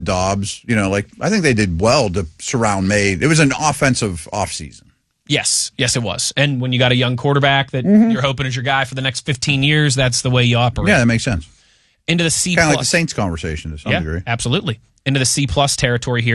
Dobbs. I think they did well to surround May. It was an offensive offseason. Yes, it was. And when you got a young quarterback that you're hoping is your guy for the next 15 years, that's the way you operate. Yeah, that makes sense. Into the C+. Kind of like the Saints conversation to some degree. Absolutely. Into the C+ territory here.